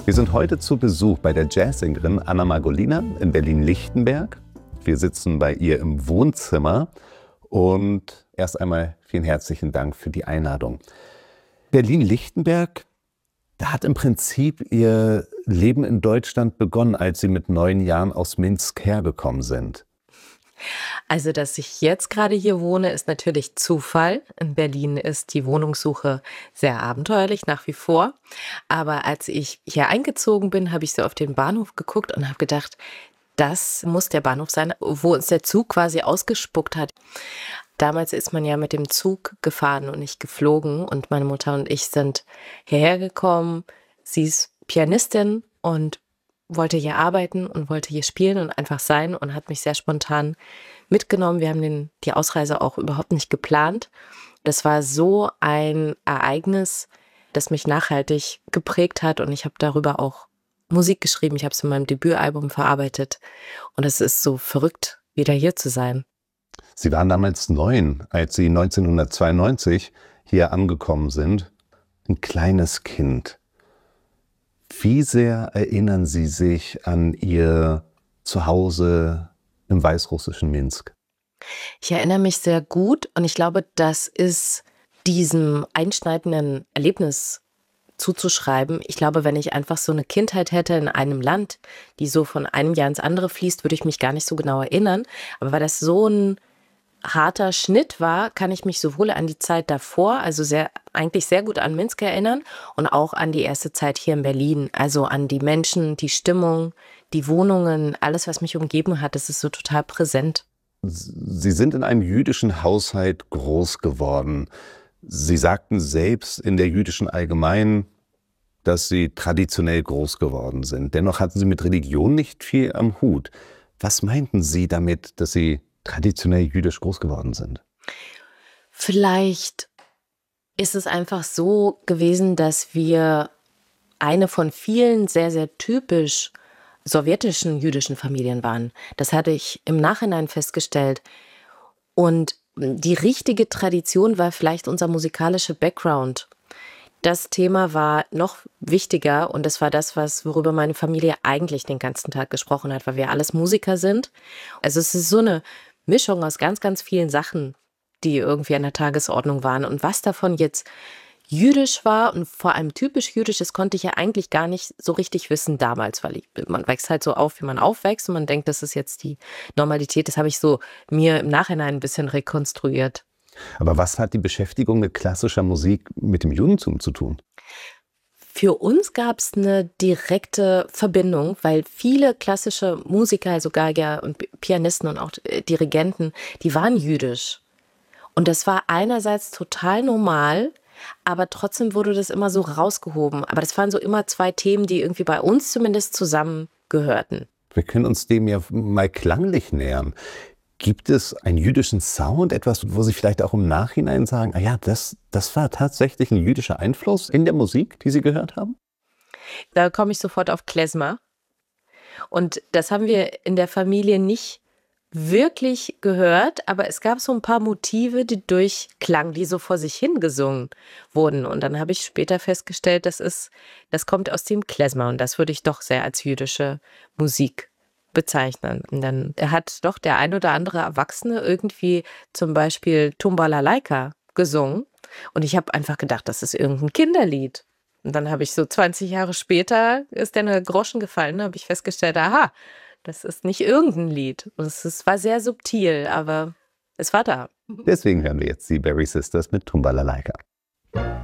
Wir sind heute zu Besuch bei der Jazzsängerin Anna Margolina in Berlin-Lichtenberg. Wir sitzen bei ihr im Wohnzimmer und erst einmal vielen herzlichen Dank für die Einladung. Berlin-Lichtenberg, da hat im Prinzip ihr Leben in Deutschland begonnen, als Sie mit 9 Jahren aus Minsk hergekommen sind. Also, dass ich jetzt gerade hier wohne, ist natürlich Zufall. In Berlin ist die Wohnungssuche sehr abenteuerlich nach wie vor. Aber als ich hier eingezogen bin, habe ich so auf den Bahnhof geguckt und habe gedacht, das muss der Bahnhof sein, wo uns der Zug quasi ausgespuckt hat. Damals ist man ja mit dem Zug gefahren und nicht geflogen. Und meine Mutter und ich sind hierher gekommen. Sie ist Pianistin und wollte hier arbeiten und wollte hier spielen und einfach sein und hat mich sehr spontan mitgenommen. Wir haben die Ausreise auch überhaupt nicht geplant. Das war so ein Ereignis, das mich nachhaltig geprägt hat und ich habe darüber auch Musik geschrieben. Ich habe es in meinem Debütalbum verarbeitet und es ist so verrückt, wieder hier zu sein. Sie waren damals 9, als Sie 1992 hier angekommen sind. Ein kleines Kind. Wie sehr erinnern Sie sich an Ihr Zuhause im weißrussischen Minsk? Ich erinnere mich sehr gut und ich glaube, das ist diesem einschneidenden Erlebnis zuzuschreiben. Ich glaube, wenn ich einfach so eine Kindheit hätte in einem Land, die so von einem Jahr ins andere fließt, würde ich mich gar nicht so genau erinnern. Aber weil das so ein harter Schnitt war, kann ich mich sowohl an die Zeit davor, also eigentlich sehr gut an Minsk erinnern und auch an die erste Zeit hier in Berlin, also an die Menschen, die Stimmung, die Wohnungen, alles, was mich umgeben hat, das ist so total präsent. Sie sind in einem jüdischen Haushalt groß geworden. Sie sagten selbst in der jüdischen Allgemeinen, dass Sie traditionell groß geworden sind. Dennoch hatten Sie mit Religion nicht viel am Hut. Was meinten Sie damit, dass Sie traditionell jüdisch groß geworden sind? Vielleicht ist es einfach so gewesen, dass wir eine von vielen sehr, sehr typisch sowjetischen jüdischen Familien waren. Das hatte ich im Nachhinein festgestellt. Und die richtige Tradition war vielleicht unser musikalischer Background. Das Thema war noch wichtiger und das war das, worüber meine Familie eigentlich den ganzen Tag gesprochen hat, weil wir alles Musiker sind. Also es ist so eine Mischung aus ganz, ganz vielen Sachen, die irgendwie an der Tagesordnung waren. Und was davon jetzt jüdisch war und vor allem typisch jüdisch, das konnte ich ja eigentlich gar nicht so richtig wissen damals, weil man wächst halt so auf, wie man aufwächst und man denkt, das ist jetzt die Normalität. Das habe ich so mir im Nachhinein ein bisschen rekonstruiert. Aber was hat die Beschäftigung mit klassischer Musik mit dem Judentum zu tun? Für uns gab es eine direkte Verbindung, weil viele klassische Musiker, also Geiger und Pianisten und auch Dirigenten, die waren jüdisch. Und das war einerseits total normal, aber trotzdem wurde das immer so rausgehoben. Aber das waren so immer 2 Themen, die irgendwie bei uns zumindest zusammengehörten. Wir können uns dem ja mal klanglich nähern. Gibt es einen jüdischen Sound, etwas, wo Sie vielleicht auch im Nachhinein sagen, ah ja, das war tatsächlich ein jüdischer Einfluss in der Musik, die Sie gehört haben? Da komme ich sofort auf Klezmer. Und das haben wir in der Familie nicht wirklich gehört, aber es gab so ein paar Motive, die durchklangen, die so vor sich hingesungen wurden. Und dann habe ich später festgestellt, das kommt aus dem Klezmer und das würde ich doch sehr als jüdische Musik bezeichnen. Und dann hat doch der ein oder andere Erwachsene irgendwie zum Beispiel Tumbalalaika gesungen und ich habe einfach gedacht, das ist irgendein Kinderlied. Und dann habe ich so 20 Jahre später, ist der Groschen gefallen, habe ich festgestellt, aha, das ist nicht irgendein Lied. Und es war sehr subtil, aber es war da. Deswegen hören wir jetzt die Berry Sisters mit Tumbalalaika.